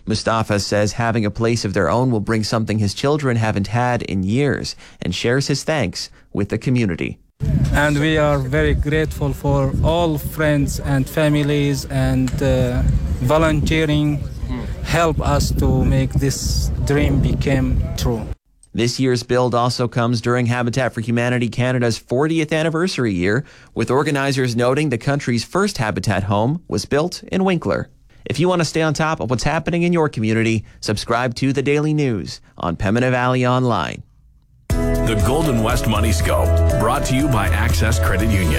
Mustafa says having a place of their own will bring something his children haven't had in years and shares his thanks with the community. And we are very grateful for all friends and families and volunteering help us to make this dream become true. This year's build also comes during Habitat for Humanity Canada's 40th anniversary year, with organizers noting the country's first Habitat home was built in Winkler. If you want to stay on top of what's happening in your community, subscribe to The Daily News on Pembina Valley Online. The Golden West Money Scope, brought to you by Access Credit Union.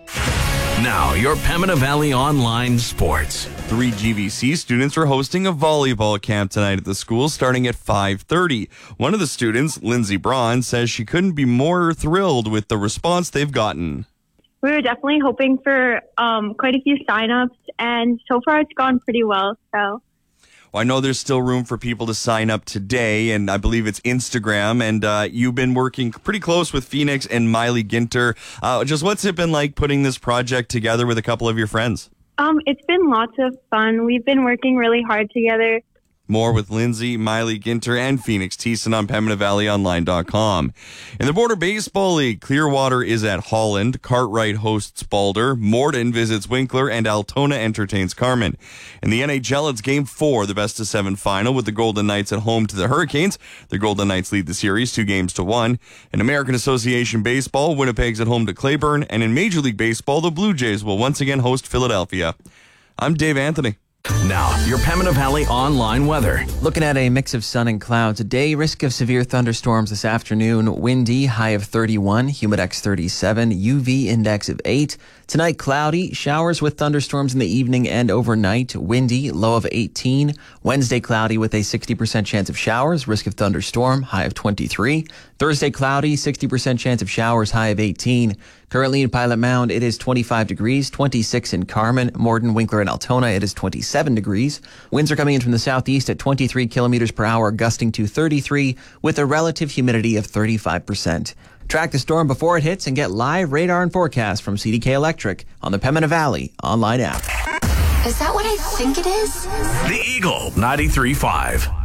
Now, your Pembina Valley Online Sports. 3 GVC students are hosting a volleyball camp tonight at the school starting at 5:30. One of the students, Lindsay Braun, says she couldn't be more thrilled with the response they've gotten. We were definitely hoping for quite a few sign-ups, and so far it's gone pretty well. So, I know there's still room for people to sign up today, and I believe it's Instagram, and you've been working pretty close with Phoenix and Miley Ginter. Just what's it been like putting this project together with a couple of your friends? It's been lots of fun. We've been working really hard together. More with Lindsay, Miley Ginter, and Phoenix Thiessen on PembinaValleyOnline.com. In the Border Baseball League, Clearwater is at Holland, Cartwright hosts Balder, Morden visits Winkler, and Altona entertains Carmen. In the NHL, it's Game 4, the best-of-7 final, with the Golden Knights at home to the Hurricanes. The Golden Knights lead the series 2-1. In American Association Baseball, Winnipeg's at home to Clayburn, and in Major League Baseball, the Blue Jays will once again host Philadelphia. I'm Dave Anthony. Now, your Pembina Valley Online weather. Looking at a mix of sun and clouds today, risk of severe thunderstorms this afternoon. Windy, high of 31, humidex 37, UV index of 8. Tonight, cloudy, showers with thunderstorms in the evening and overnight. Windy, low of 18. Wednesday, cloudy with a 60% chance of showers, risk of thunderstorm, high of 23. Thursday, cloudy, 60% chance of showers, high of 18. Currently in Pilot Mound, it is 25 degrees, 26 in Carmen, Morden, Winkler, and Altona. It is 27 degrees. Winds are coming in from the southeast at 23 kilometers per hour, gusting to 33 with a relative humidity of 35%. Track the storm before it hits and get live radar and forecast from CDK Electric on the Pembina Valley online app. Is that what I think it is? The Eagle 93.5.